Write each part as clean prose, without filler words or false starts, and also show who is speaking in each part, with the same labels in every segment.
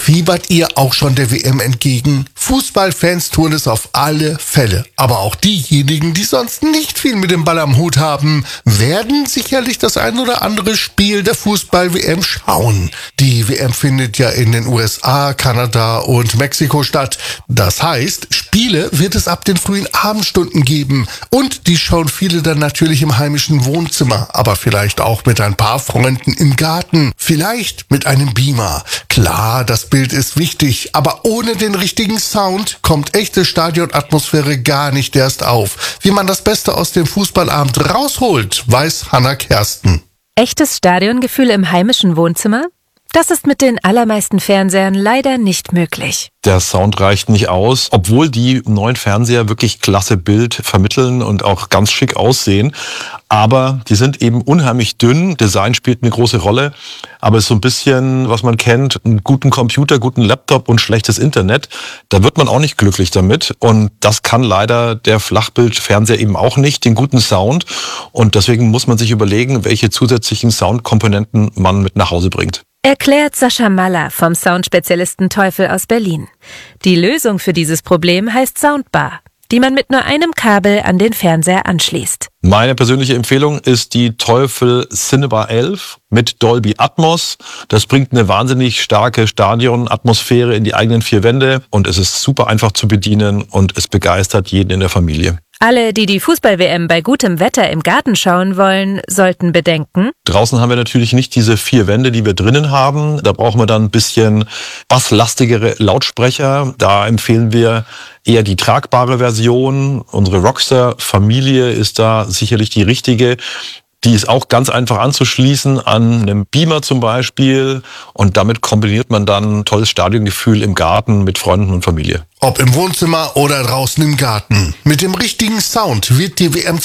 Speaker 1: Fiebert ihr auch schon der WM entgegen? Fußballfans tun es auf alle Fälle. Aber auch diejenigen, die sonst nicht viel mit dem Ball am Hut haben, werden sicherlich das ein oder andere Spiel der Fußball-WM schauen. Die WM findet ja in den USA, Kanada und Mexiko statt. Das heißt, Spiele wird es ab den frühen Abendstunden geben. Und die schauen viele dann natürlich im heimischen Wohnzimmer. Aber vielleicht auch mit ein paar Freunden im Garten. Vielleicht mit einem Beamer. Klar, das Bild ist wichtig, aber ohne den richtigen Sound kommt echte Stadionatmosphäre gar nicht erst auf. Wie man das Beste aus dem Fußballabend rausholt, weiß Hannah Kersten.
Speaker 2: Echtes Stadiongefühl im heimischen Wohnzimmer? Das ist mit den allermeisten Fernsehern leider nicht möglich.
Speaker 3: Der Sound reicht nicht aus, obwohl die neuen Fernseher wirklich klasse Bild vermitteln und auch ganz schick aussehen. Aber die sind eben unheimlich dünn. Design spielt eine große Rolle. Aber es ist so ein bisschen, was man kennt, einen guten Computer, guten Laptop und schlechtes Internet. Da wird man auch nicht glücklich damit. Und das kann leider der Flachbildfernseher eben auch nicht, den guten Sound. Und deswegen muss man sich überlegen, welche zusätzlichen Soundkomponenten man mit nach Hause bringt.
Speaker 2: Erklärt Sascha Maller vom Soundspezialisten Teufel aus Berlin. Die Lösung für dieses Problem heißt Soundbar, die man mit nur einem Kabel an den Fernseher anschließt.
Speaker 3: Meine persönliche Empfehlung ist die Teufel Cinebar 11 mit Dolby Atmos. Das bringt eine wahnsinnig starke Stadionatmosphäre in die eigenen vier Wände und es ist super einfach zu bedienen und es begeistert jeden in der Familie.
Speaker 2: Alle, die die Fußball-WM bei gutem Wetter im Garten schauen wollen, sollten bedenken:
Speaker 3: Draußen haben wir natürlich nicht diese vier Wände, die wir drinnen haben. Da brauchen wir dann ein bisschen basslastigere Lautsprecher. Da empfehlen wir eher die tragbare Version. Unsere Rockstar-Familie ist da sicherlich die richtige. Die ist auch ganz einfach anzuschließen an einem Beamer zum Beispiel. Und damit kombiniert man dann ein tolles Stadiongefühl im Garten mit Freunden und Familie.
Speaker 1: Ob im Wohnzimmer oder draußen im Garten. Mit dem richtigen Sound wird die WM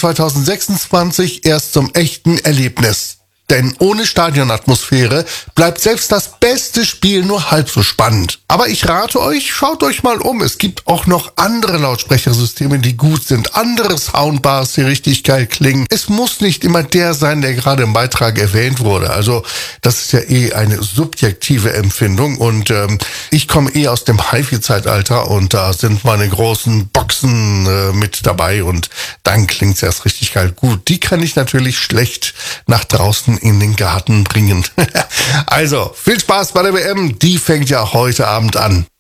Speaker 1: 2026 erst zum echten Erlebnis. Denn ohne Stadionatmosphäre bleibt selbst das beste Spiel nur halb so spannend. Aber ich rate euch, schaut euch mal um. Es gibt auch noch andere Lautsprechersysteme, die gut sind. Andere Soundbars, die richtig geil klingen. Es muss nicht immer der sein, der gerade im Beitrag erwähnt wurde. Also das ist ja eine subjektive Empfindung. Und ich komme aus dem HiFi-Zeitalter und da sind meine großen Boxen mit dabei. Und dann klingt's erst richtig geil. Gut, die kann ich natürlich schlecht nach draußen in den Garten bringen. Also, viel Spaß bei der WM. Die fängt ja heute Abend an.